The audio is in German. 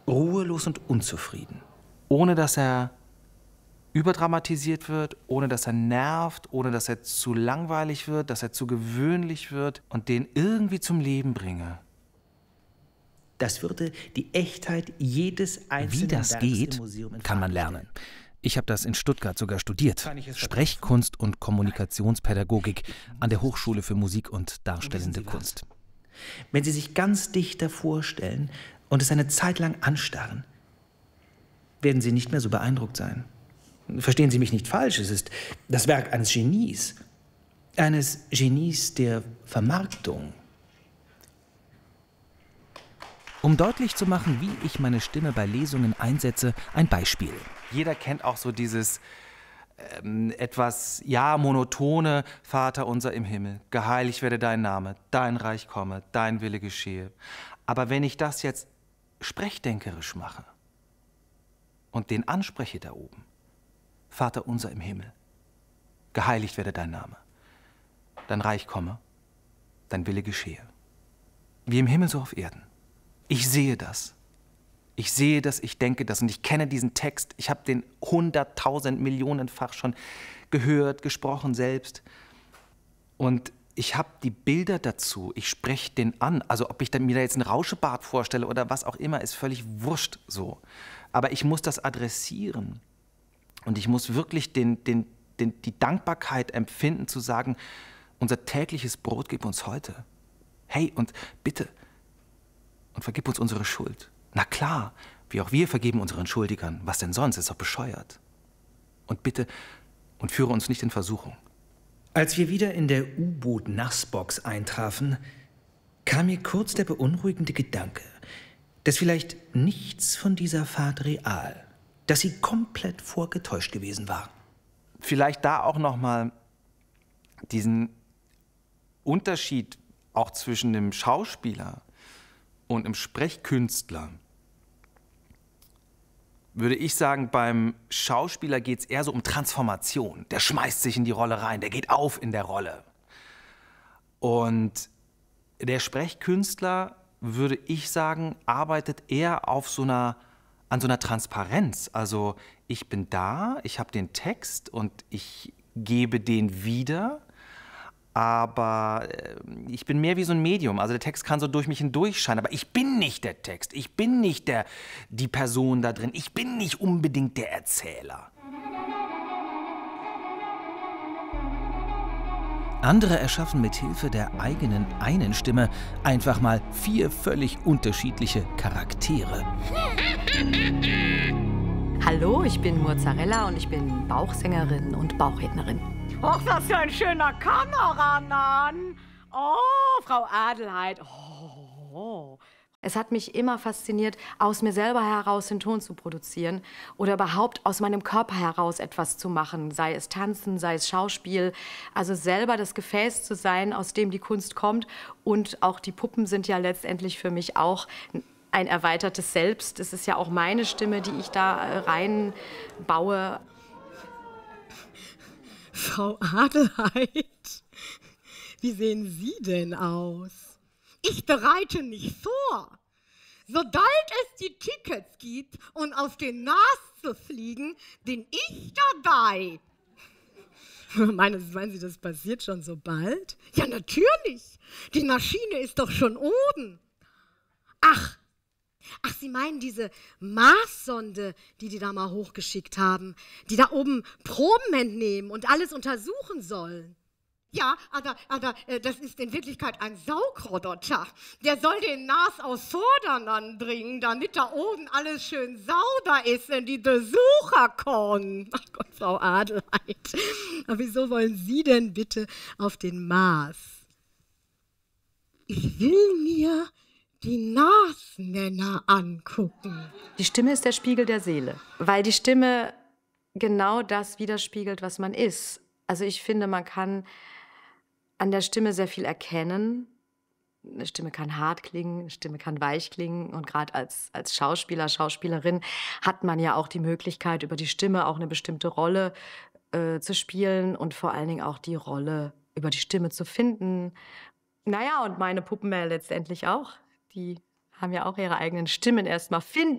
ruhelos und unzufrieden. Ohne dass er überdramatisiert wird, ohne dass er nervt, ohne dass er zu langweilig wird, dass er zu gewöhnlich wird und den irgendwie zum Leben bringe. Das würde die Echtheit jedes einzelnen Wie das Werks geht, im Museum kann man infrage lernen. Ich habe das in Stuttgart sogar studiert. Kann ich es Sprechkunst und Kommunikationspädagogik an der Hochschule für Musik und Darstellende Sie was? Kunst. stellen. Wenn Sie sich ganz dicht davor stellen und es eine Zeit lang anstarren, werden Sie nicht mehr so beeindruckt sein. Verstehen Sie mich nicht falsch, es ist das Werk eines Genies. Eines Genies der Vermarktung. Um deutlich zu machen, wie ich meine Stimme bei Lesungen einsetze, ein Beispiel. Jeder kennt auch so dieses etwas, ja, monotone Vater unser im Himmel, geheiligt werde dein Name, dein Reich komme, dein Wille geschehe. Aber wenn ich das jetzt sprechdenkerisch mache und den anspreche da oben, Vater unser im Himmel, geheiligt werde dein Name, dein Reich komme, dein Wille geschehe. Wie im Himmel, so auf Erden. Ich sehe das. Ich sehe das, ich denke das und ich kenne diesen Text. Ich habe den 100.000 Millionenfach schon gehört, gesprochen selbst. Und ich habe die Bilder dazu. Ich spreche den an. Also ob ich mir da jetzt einen Rauschebart vorstelle oder was auch immer, ist völlig wurscht so. Aber ich muss das adressieren. Und ich muss wirklich die Dankbarkeit empfinden, zu sagen, unser tägliches Brot gib uns heute. Hey, und bitte, und vergib uns unsere Schuld. Na klar, wie auch wir vergeben unseren Schuldigern. Was denn sonst? Ist doch bescheuert. Und bitte, und führe uns nicht in Versuchung. Als wir wieder in der U-Boot-Nassbox eintrafen, kam mir kurz der beunruhigende Gedanke, dass vielleicht nichts von dieser Fahrt real, dass sie komplett vorgetäuscht gewesen war. Vielleicht da auch noch mal diesen Unterschied auch zwischen dem Schauspieler und dem Sprechkünstler. Würde ich sagen, beim Schauspieler geht es eher so um Transformation. Der schmeißt sich in die Rolle rein, der geht auf in der Rolle. Und der Sprechkünstler, würde ich sagen, arbeitet eher auf an so einer Transparenz. Also ich bin da, ich habe den Text und ich gebe den wieder, aber ich bin mehr wie so ein Medium. Also der Text kann so durch mich hindurch scheinen, aber ich bin nicht der Text, ich bin nicht die Person da drin, ich bin nicht unbedingt der Erzähler. Andere erschaffen mit Hilfe der eigenen einen Stimme einfach mal 4 völlig unterschiedliche Charaktere. Hallo, ich bin Mozzarella und ich bin Bauchsängerin und Bauchrednerin. Och, das ist ja ein schöner Kameramann. Oh, Frau Adelheid. Oh. Es hat mich immer fasziniert, aus mir selber heraus den Ton zu produzieren oder überhaupt aus meinem Körper heraus etwas zu machen, sei es Tanzen, sei es Schauspiel. Also selber das Gefäß zu sein, aus dem die Kunst kommt. Und auch die Puppen sind ja letztendlich für mich auch ein erweitertes Selbst. Es ist ja auch meine Stimme, die ich da reinbaue. Frau Adelheid, wie sehen Sie denn aus? Ich bereite mich vor. Sobald es die Tickets gibt und auf den Mars zu fliegen, bin ich dabei. Meinen Sie, das passiert schon so bald? Ja, natürlich. Die Maschine ist doch schon oben. Ach, Sie meinen diese Marssonde, die da mal hochgeschickt haben, die da oben Proben entnehmen und alles untersuchen sollen? Ja, aber das ist in Wirklichkeit ein Saugroboter. Der soll den Mars aus Vordern anbringen, damit da oben alles schön sauber ist, wenn die Besucher kommen. Ach Gott, Frau Adelheid. Aber wieso wollen Sie denn bitte auf den Mars? Ich will mir die Marsmänner angucken. Die Stimme ist der Spiegel der Seele, weil die Stimme genau das widerspiegelt, was man ist. Also ich finde, man kann an der Stimme sehr viel erkennen. Eine Stimme kann hart klingen, eine Stimme kann weich klingen. Und gerade als Schauspieler, Schauspielerin hat man ja auch die Möglichkeit, über die Stimme auch eine bestimmte Rolle zu spielen und vor allen Dingen auch die Rolle über die Stimme zu finden. Naja, und meine Puppen ja letztendlich auch. Die haben ja auch ihre eigenen Stimmen erst mal finden.